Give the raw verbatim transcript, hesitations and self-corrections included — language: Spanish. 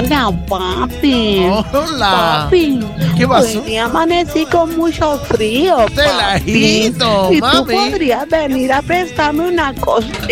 Hola, papi. Hola. Papi. ¿Qué pasó? Hoy día amanecí con mucho frío, papi. Relajito, Y tú mami. podrías venir a prestarme una cosa.